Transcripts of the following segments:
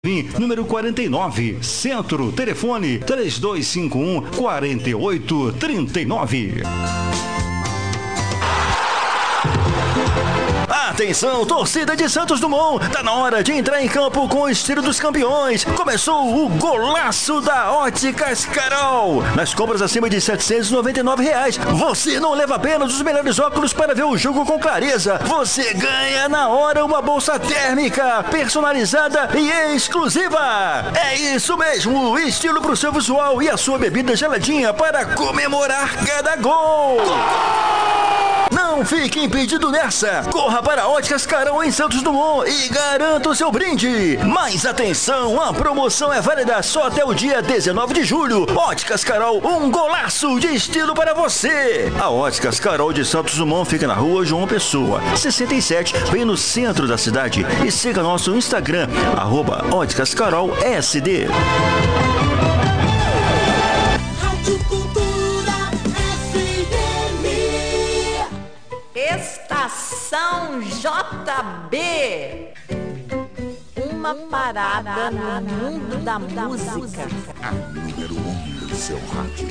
Número 49, Centro, telefone 3251-4839. Atenção, torcida de Santos Dumont, tá na hora de entrar em campo com o estilo dos campeões. Começou o golaço da Óticas Carol. Nas compras acima de R$799, você não leva apenas os melhores óculos para ver o jogo com clareza. Você ganha na hora uma bolsa térmica, personalizada e exclusiva. É isso mesmo, estilo pro seu visual e a sua bebida geladinha para comemorar cada gol. Não fique impedido nessa. Corra para Óticas Carol em Santos Dumont e garanta o seu brinde. Mas atenção, a promoção é válida só até o dia 19 de julho. Óticas Carol, um golaço de estilo para você. A Óticas Carol de Santos Dumont fica na rua João Pessoa, 67, bem no centro da cidade. E siga nosso Instagram, @óticascarolsd. Estação JB. Uma parada no mundo da música. A número 1 do seu rádio.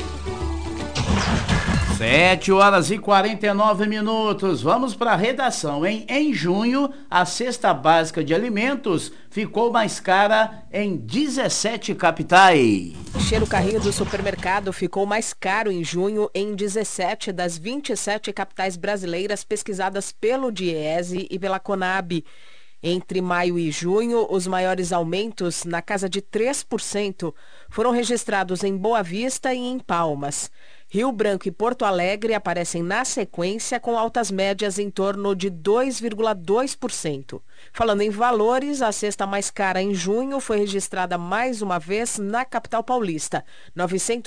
7h49. Vamos para a redação, hein? Em junho, a cesta básica de alimentos ficou mais cara em 17 capitais. Encher o carrinho do supermercado ficou mais caro em junho em 17 das 27 capitais brasileiras pesquisadas pelo Diese e pela Conab. Entre maio e junho, os maiores aumentos, na casa de 3%, foram registrados em Boa Vista e em Palmas. Rio Branco e Porto Alegre aparecem na sequência com altas médias em torno de 2,2%. Falando em valores, a cesta mais cara em junho foi registrada mais uma vez na capital paulista, R$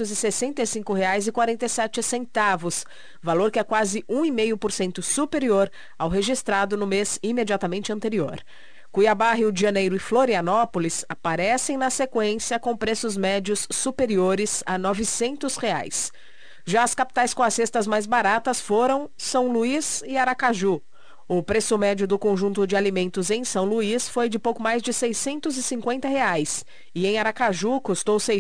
965,47, valor que é quase 1,5% superior ao registrado no mês imediatamente anterior. Cuiabá, Rio de Janeiro e Florianópolis aparecem na sequência com preços médios superiores a R$ 900. Já as capitais com as cestas mais baratas foram São Luís e Aracaju. O preço médio do conjunto de alimentos em São Luís foi de pouco mais de R$ 650 e em Aracaju custou R$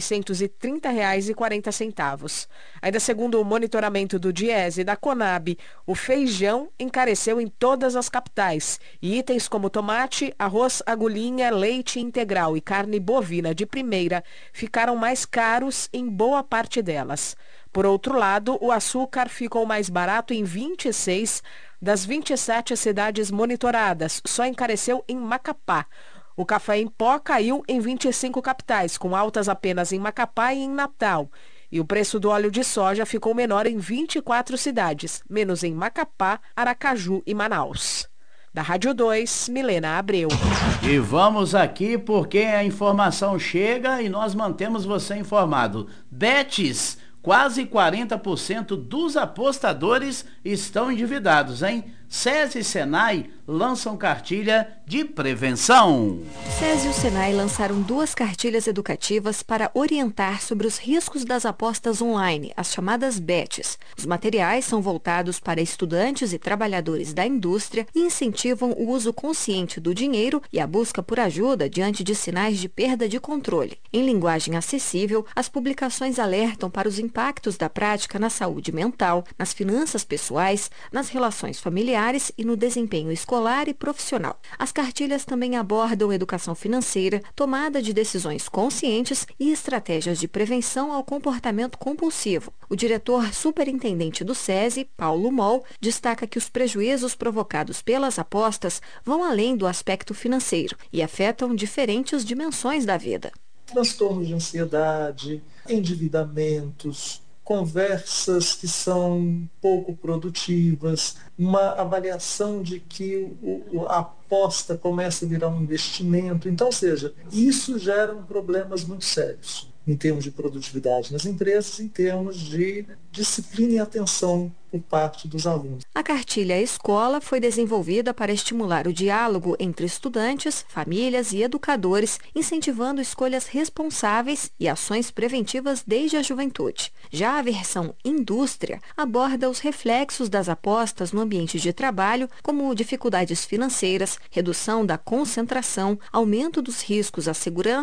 630,40. Ainda segundo o monitoramento do Diese e da Conab, o feijão encareceu em todas as capitais e itens como tomate, arroz, agulhinha, leite integral e carne bovina de primeira ficaram mais caros em boa parte delas. Por outro lado, o açúcar ficou mais barato em 26 das 27 cidades monitoradas, só encareceu em Macapá. O café em pó caiu em 25 capitais, com altas apenas em Macapá e em Natal. E o preço do óleo de soja ficou menor em 24 cidades, menos em Macapá, Aracaju e Manaus. Da Rádio 2, Milena Abreu. E vamos aqui porque a informação chega e nós mantemos você informado. Betis, quase 40% dos apostadores estão endividados, hein? SESI e Senai lançam cartilha de prevenção. SESI e o Senai lançaram 2 cartilhas educativas para orientar sobre os riscos das apostas online, as chamadas bets. Os materiais são voltados para estudantes e trabalhadores da indústria e incentivam o uso consciente do dinheiro e a busca por ajuda diante de sinais de perda de controle. Em linguagem acessível, as publicações alertam para os impactos da prática na saúde mental, nas finanças pessoais, nas relações familiares e no desempenho escolar e profissional. As cartilhas também abordam educação financeira, tomada de decisões conscientes e estratégias de prevenção ao comportamento compulsivo. O diretor superintendente do SESI, Paulo Moll, destaca que os prejuízos provocados pelas apostas vão além do aspecto financeiro e afetam diferentes dimensões da vida. Transtornos de ansiedade, endividamentos, conversas que são pouco produtivas, uma avaliação de que a aposta começa a virar um investimento. Então, ou seja, isso gera problemas muito sérios. em termos de produtividade nas empresas, em termos de disciplina e atenção por parte dos alunos. A cartilha Escola foi desenvolvida para estimular o diálogo entre estudantes, famílias e educadores, incentivando escolhas responsáveis e ações preventivas desde a juventude. Já a versão Indústria aborda os reflexos das apostas no ambiente de trabalho, como dificuldades financeiras, redução da concentração, aumento dos riscos à segurança